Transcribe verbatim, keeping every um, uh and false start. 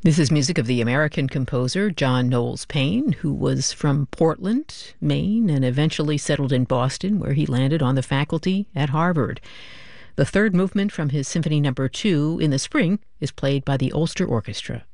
This is music of the American composer John Knowles Paine, who was from Portland, Maine, and eventually settled in Boston, where he landed on the faculty at Harvard. The third movement from his Symphony Number Two in the spring is played by the Ulster Orchestra.